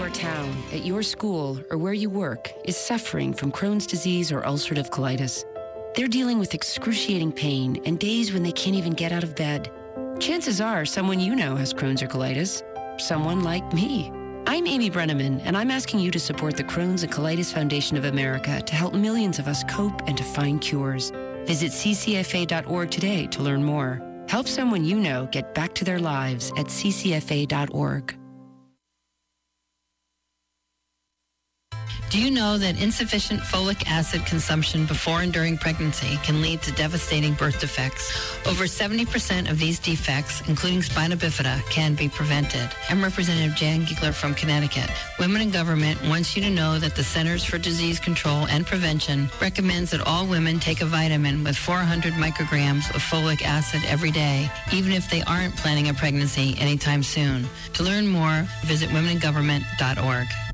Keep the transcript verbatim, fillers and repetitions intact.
your town, at your school, or where you work is suffering from Crohn's disease or ulcerative colitis. They're dealing with excruciating pain and days when they can't even get out of bed. Chances are someone you know has Crohn's or colitis. Someone like me. I'm Amy Brenneman, and I'm asking you to support the Crohn's and Colitis Foundation of America to help millions of us cope and to find cures. Visit c c f a dot org today to learn more. Help someone you know get back to their lives at c c f a dot org. Do you know that insufficient folic acid consumption before and during pregnancy can lead to devastating birth defects? Over seventy percent of these defects, including spina bifida, can be prevented. I'm Representative Jan Giegler from Connecticut. Women in Government wants you to know that the Centers for Disease Control and Prevention recommends that all women take a vitamin with four hundred micrograms of folic acid every day, even if they aren't planning a pregnancy anytime soon. To learn more, visit women in government dot org.